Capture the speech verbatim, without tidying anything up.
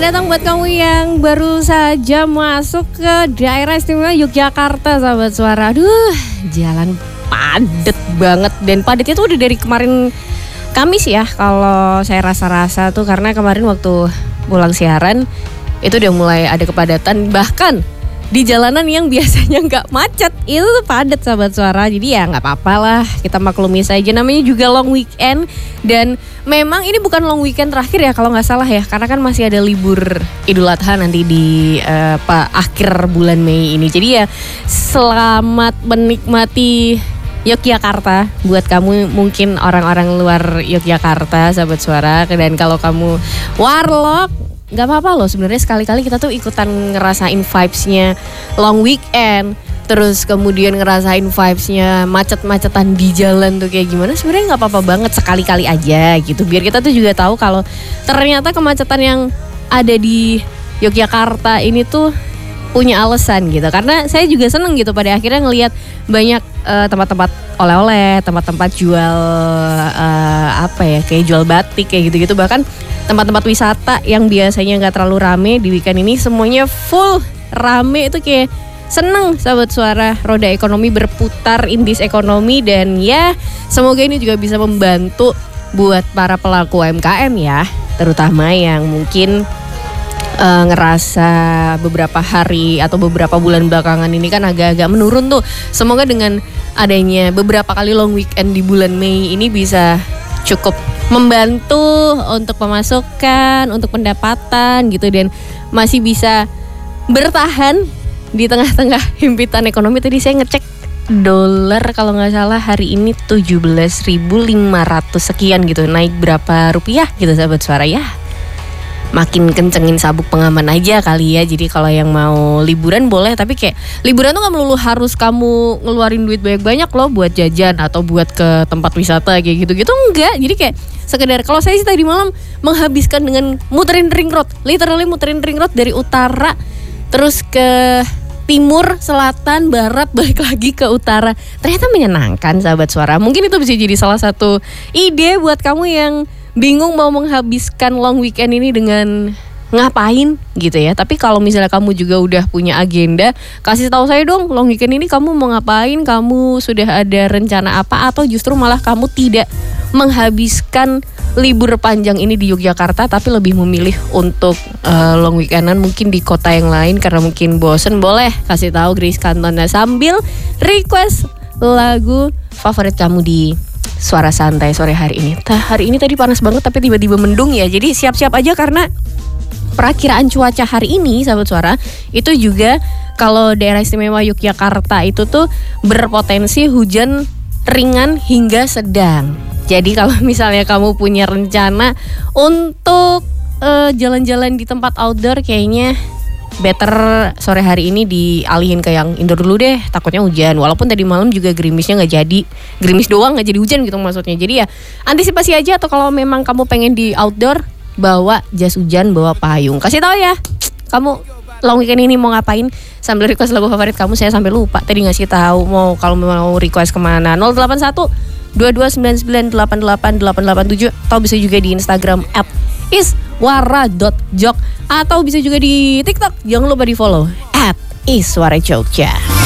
Datang buat kamu yang baru saja masuk ke daerah istimewa Yogyakarta, sahabat suara. Aduh, jalan padet banget. Dan padatnya tuh udah dari kemarin Kamis ya, kalau saya rasa-rasa tuh. Karena kemarin waktu pulang siaran itu udah mulai ada kepadatan. Bahkan di jalanan yang biasanya nggak macet itu tuh padat, sahabat suara. Jadi ya nggak apa-apa lah, kita maklumi saja. Namanya juga long weekend. Dan memang ini bukan long weekend terakhir ya kalau nggak salah ya, karena kan masih ada libur Idul Adha nanti di uh, pa, akhir bulan Mei ini. Jadi ya selamat menikmati Yogyakarta buat kamu mungkin orang-orang luar Yogyakarta, sahabat suara. Dan kalau kamu warlock, gak apa-apa loh sebenarnya, sekali-kali kita tuh ikutan ngerasain vibes-nya long weekend. Terus kemudian ngerasain vibes-nya macet-macetan di jalan tuh kayak gimana. Sebenarnya gak apa-apa banget, sekali-kali aja gitu. Biar kita tuh juga tahu kalau ternyata kemacetan yang ada di Yogyakarta ini tuh punya alasan gitu. Karena saya juga seneng gitu pada akhirnya ngelihat banyak uh, tempat-tempat oleh-oleh, tempat-tempat jual uh, apa ya, kayak jual batik kayak gitu-gitu. Bahkan tempat-tempat wisata yang biasanya gak terlalu rame di weekend ini semuanya full rame. Itu kayak seneng, sahabat suara. Roda ekonomi berputar, indis ekonomi. Dan ya semoga ini juga bisa membantu buat para pelaku U M K M ya, terutama yang mungkin uh, ngerasa beberapa hari atau beberapa bulan belakangan ini kan agak-agak menurun tuh. Semoga dengan adanya beberapa kali long weekend di bulan Mei ini bisa cukup membantu untuk pemasukan, untuk pendapatan gitu. Dan masih bisa bertahan di tengah-tengah himpitan ekonomi. Tadi saya ngecek dolar kalau nggak salah hari ini tujuh belas ribu lima ratus sekian gitu. Naik berapa rupiah gitu, sahabat suara ya. Makin kencengin sabuk pengaman aja kali ya. Jadi kalau yang mau liburan boleh, tapi kayak liburan tuh gak melulu harus kamu ngeluarin duit banyak-banyak loh buat jajan atau buat ke tempat wisata kayak gitu-gitu. Enggak, jadi kayak sekedar, kalau saya sih tadi malam menghabiskan dengan muterin ring road. Literally muterin ring road dari utara terus ke timur, selatan, barat, balik lagi ke utara. Ternyata menyenangkan, sahabat suara. Mungkin itu bisa jadi salah satu ide buat kamu yang bingung mau menghabiskan long weekend ini dengan ngapain gitu ya. Tapi kalau misalnya kamu juga udah punya agenda, kasih tahu saya dong, long weekend ini kamu mau ngapain, kamu sudah ada rencana apa, atau justru malah kamu tidak menghabiskan libur panjang ini di Yogyakarta tapi lebih memilih untuk uh, long weekendan mungkin di kota yang lain karena mungkin bosen. Boleh kasih tahu Grace Cantona sambil request lagu favorit kamu di Suara Santai sore hari ini. Tah, hari ini tadi panas banget tapi tiba-tiba mendung ya. Jadi siap-siap aja karena perakiraan cuaca hari ini, sahabat suara, itu juga kalau daerah istimewa Yogyakarta itu tuh berpotensi hujan ringan hingga sedang. Jadi kalau misalnya kamu punya rencana untuk uh, jalan-jalan di tempat outdoor, kayaknya better sore hari ini dialihin ke yang indoor dulu deh, takutnya hujan. Walaupun tadi malam juga gerimisnya gak jadi, gerimis doang gak jadi hujan gitu maksudnya. Jadi ya antisipasi aja, atau kalau memang kamu pengen di outdoor, bawa jas hujan, bawa payung. Kasih tahu ya, kamu long weekend ini mau ngapain, sambil request lagu favorit kamu. Saya sampai lupa tadi ngasih tahu mau kalau mau request kemana. Nol delapan satu dua dua sembilan sembilan delapan delapan delapan delapan tujuh, atau bisa juga di Instagram at iswara dot jok, atau bisa juga di TikTok. Jangan lupa di follow at iswara jogja.